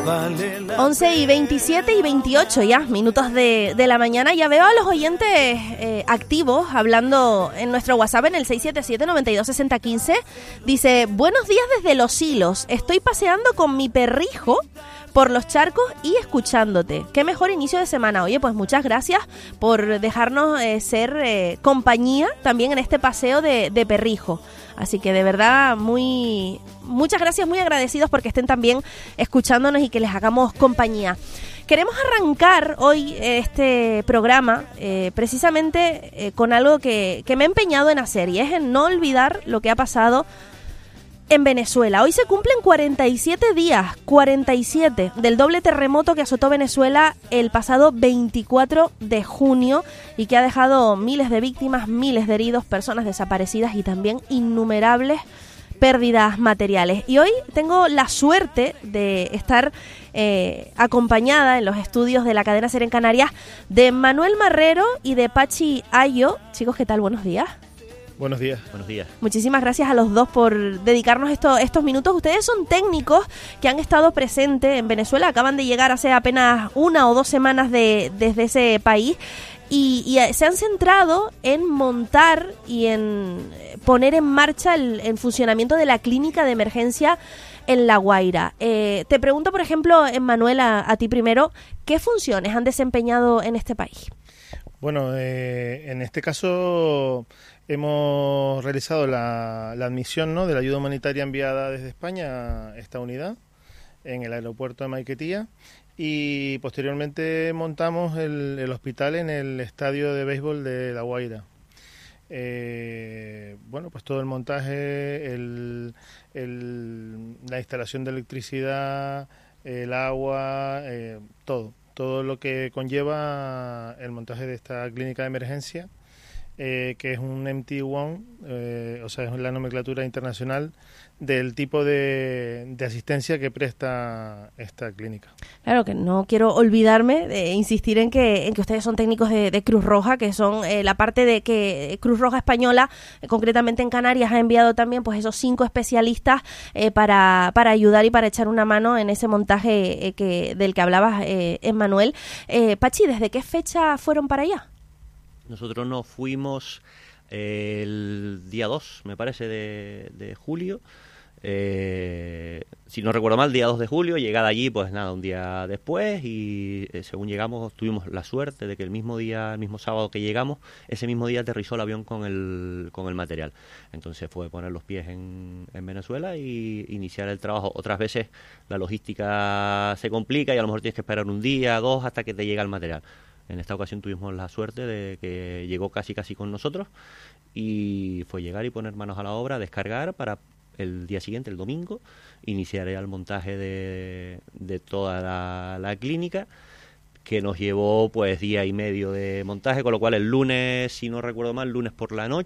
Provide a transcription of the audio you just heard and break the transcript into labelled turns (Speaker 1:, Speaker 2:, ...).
Speaker 1: 11 y 27 y 28 ya, minutos de la mañana. Ya veo a los oyentes activos hablando en nuestro WhatsApp en el 677-926015. Dice, buenos días desde Los Hilos. Estoy paseando con mi perrijo por los charcos y escuchándote. Qué mejor inicio de semana. Oye, pues muchas gracias por dejarnos ser compañía también en este paseo de perrijo. Así que de verdad, muchas gracias, muy agradecidos porque estén también escuchándonos y que les hagamos compañía. Queremos arrancar hoy este programa precisamente con algo que me he empeñado en hacer, y es en no olvidar lo que ha pasado en Venezuela. Hoy se cumplen 47 días, 47, del doble terremoto que azotó Venezuela el pasado 24 de junio y que ha dejado miles de víctimas, miles de heridos, personas desaparecidas y también innumerables pérdidas materiales. Y hoy tengo la suerte de estar acompañada en los estudios de la cadena SER en Canarias de Manuel Marrero y de Pachi Ayo. Chicos, ¿qué tal? Buenos días.
Speaker 2: Buenos días.
Speaker 3: Buenos días.
Speaker 1: Muchísimas gracias a los dos por dedicarnos estos minutos. Ustedes son técnicos que han estado presentes en Venezuela, acaban de llegar hace apenas 1 o 2 semanas desde ese país y se han centrado en montar y en poner en marcha el funcionamiento de la clínica de emergencia en La Guaira. Te pregunto, por ejemplo, Emmanuel, a ti primero, ¿qué funciones han desempeñado en este país?
Speaker 2: Bueno, en este caso hemos realizado la admisión, ¿no?, de la ayuda humanitaria enviada desde España a esta unidad en el aeropuerto de Maiquetía, y posteriormente montamos el hospital en el estadio de béisbol de La Guaira. Bueno, pues todo el montaje, la instalación de electricidad, el agua, todo lo que conlleva el montaje de esta clínica de emergencia, que es un MT1, o sea, es la nomenclatura internacional del tipo de asistencia que presta esta clínica. Claro
Speaker 1: que no quiero olvidarme de insistir en que ustedes son técnicos de Cruz Roja, que son la parte de que Cruz Roja Española, concretamente en Canarias, ha enviado también pues esos 5 especialistas para ayudar y para echar una mano en ese montaje del que hablabas, Emmanuel. Pachi, ¿desde qué fecha fueron para allá?
Speaker 3: Nosotros nos fuimos el día 2, me parece, de julio. Si no recuerdo mal, día 2 de julio, llegada allí, pues nada, un día después, y según llegamos tuvimos la suerte de que el mismo sábado que llegamos, ese mismo día aterrizó el avión con el material. Entonces fue poner los pies en Venezuela y iniciar el trabajo. Otras veces la logística se complica y a lo mejor tienes que esperar un día, 2, hasta que te llega el material. En esta ocasión tuvimos la suerte de que llegó casi con nosotros, y fue llegar y poner manos a la obra, descargar para el día siguiente, el domingo, iniciar el montaje de toda la clínica, que nos llevó pues día y medio de montaje, con lo cual el lunes, si no recuerdo mal, lunes por la